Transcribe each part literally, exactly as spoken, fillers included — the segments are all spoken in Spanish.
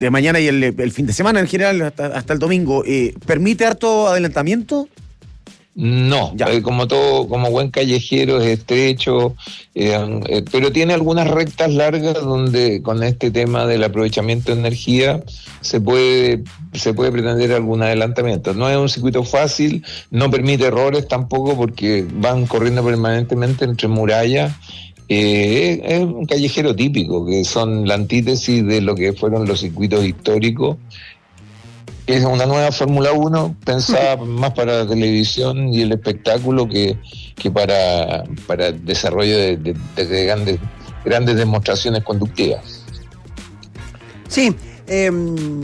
de mañana y el, el fin de semana en general, hasta, hasta el domingo, eh, ¿permite harto adelantamiento? No, eh, como todo, como buen callejero es estrecho, eh, eh, pero tiene algunas rectas largas donde con este tema del aprovechamiento de energía se puede se puede pretender algún adelantamiento. No es un circuito fácil, no permite errores tampoco porque van corriendo permanentemente entre murallas. Eh, es, es un callejero típico, que son la antítesis de lo que fueron los circuitos históricos. Es una nueva Fórmula uno pensada más para la televisión y el espectáculo que, que para, para el desarrollo de, de, de grandes, grandes demostraciones conductivas. Sí. Eh,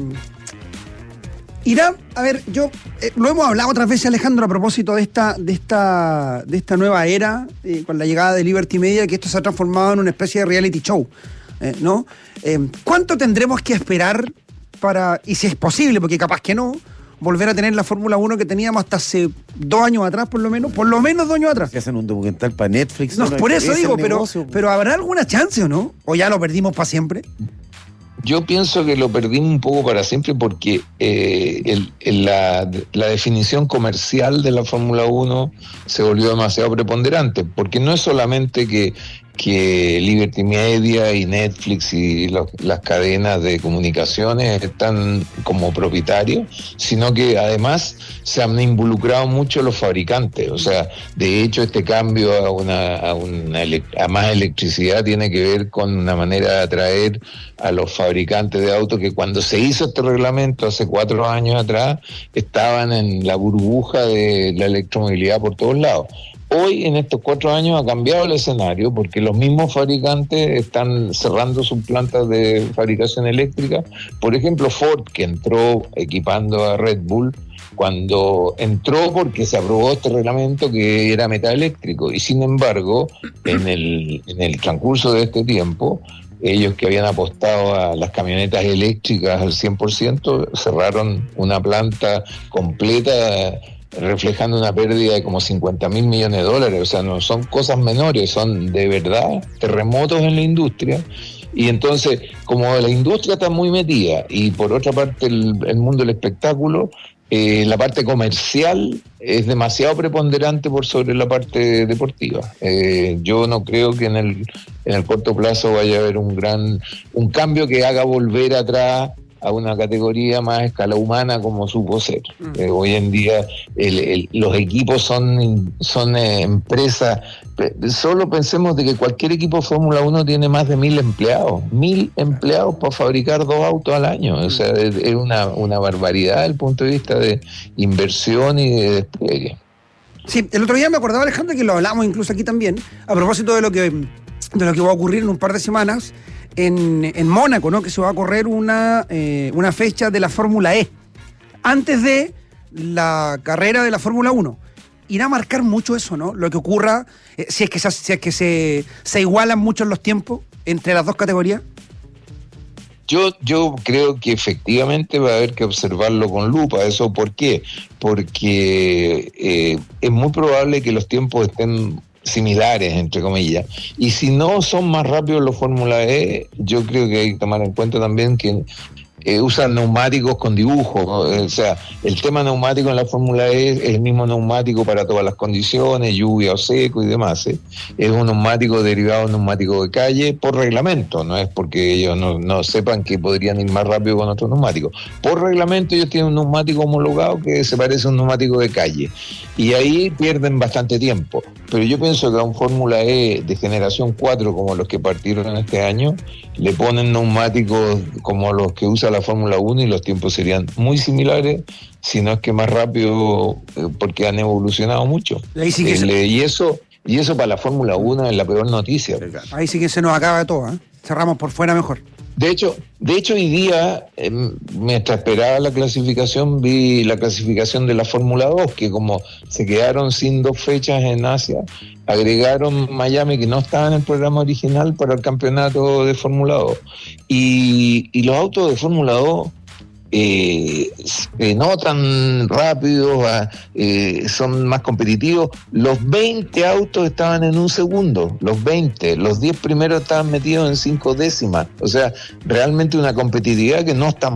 Irá, a ver, yo eh, lo hemos hablado otras veces, Alejandro, a propósito de esta, de esta, de esta nueva era, eh, con la llegada de Liberty Media, que esto se ha transformado en una especie de reality show, eh, ¿no? Eh, ¿Cuánto tendremos que esperar para, y si es posible, porque capaz que no, volver a tener la Fórmula uno que teníamos hasta hace dos años atrás, por lo menos, por lo menos dos años atrás? Que hacen un documental para Netflix. No, no por eso digo, pero, pero ¿habrá alguna chance o no? ¿O ya lo perdimos para siempre? Yo pienso que lo perdimos un poco para siempre porque eh, el, el, la, la definición comercial de la Fórmula uno se volvió demasiado preponderante, porque no es solamente que que Liberty Media y Netflix y los, las cadenas de comunicaciones están como propietarios, sino que además se han involucrado mucho los fabricantes. O sea, de hecho este cambio a una, a, una a más electricidad tiene que ver con una manera de atraer a los fabricantes de autos que cuando se hizo este reglamento hace cuatro años atrás estaban en la burbuja de la electromovilidad por todos lados. Hoy, en estos cuatro años, ha cambiado el escenario porque los mismos fabricantes están cerrando sus plantas de fabricación eléctrica. Por ejemplo, Ford, que entró equipando a Red Bull, cuando entró porque se aprobó este reglamento que era metaeléctrico. Y sin embargo, en el, en el transcurso de este tiempo, ellos que habían apostado a las camionetas eléctricas al cien por ciento, cerraron una planta completa reflejando una pérdida de como cincuenta mil millones de dólares. O sea, no son cosas menores, son de verdad terremotos en la industria. Y entonces, como la industria está muy metida y por otra parte el, el mundo del espectáculo, eh, la parte comercial es demasiado preponderante por sobre la parte deportiva. Eh, yo no creo que en el, en el corto plazo vaya a haber un gran un cambio que haga volver atrás a una categoría más a escala humana como supo ser. Mm. Eh, hoy en día el, el, los equipos son, son eh, empresas, solo pensemos de que cualquier equipo de Fórmula uno tiene más de mil empleados, mil empleados para fabricar dos autos al año. O sea, es, es una, una barbaridad desde el punto de vista de inversión y de despliegue. Sí, el otro día me acordaba, Alejandro, que lo hablamos incluso aquí también, a propósito de lo que, de lo que va a ocurrir en un par de semanas en, en Mónaco, ¿no? Que se va a correr una, eh, una fecha de la Fórmula E antes de la carrera de la Fórmula uno. Irá a marcar mucho eso, ¿no? Lo que ocurra, eh, si es que, se, si es que se, se igualan mucho los tiempos entre las dos categorías. Yo, yo creo que efectivamente va a haber que observarlo con lupa. ¿Eso por qué? Porque eh, es muy probable que los tiempos estén similares, entre comillas. Y si no son más rápidos los Fórmula E, yo creo que hay que tomar en cuenta también que eh, usan neumáticos con dibujo, ¿no? O sea, el tema neumático en la Fórmula E es el mismo neumático para todas las condiciones, lluvia o seco y demás, ¿eh? Es un neumático derivado de un neumático de calle por reglamento, no es porque ellos no, no sepan que podrían ir más rápido con otros neumáticos. Por reglamento ellos tienen un neumático homologado que se parece a un neumático de calle y ahí pierden bastante tiempo. Pero yo pienso que a un Fórmula E de generación cuatro como los que partieron este año le ponen neumáticos como los que usa la Fórmula uno y los tiempos serían muy similares, si no es que más rápido, porque han evolucionado mucho. Ahí sí que El, se... y eso y eso para la Fórmula uno es la peor noticia. Ahí sí que se nos acaba todo, ¿eh? Cerramos por fuera mejor. De hecho, de hecho hoy día, eh, mientras esperaba la clasificación, vi la clasificación de la Fórmula dos, que como se quedaron sin dos fechas en Asia, agregaron Miami, que no estaba en el programa original, para el campeonato de Fórmula dos. Y, y los autos de Fórmula dos eh, se notan rápidos, eh, son más competitivos. Los veinte autos estaban en un segundo, los veinte, los diez primeros estaban metidos en cinco décimas. O sea, realmente una competitividad que no está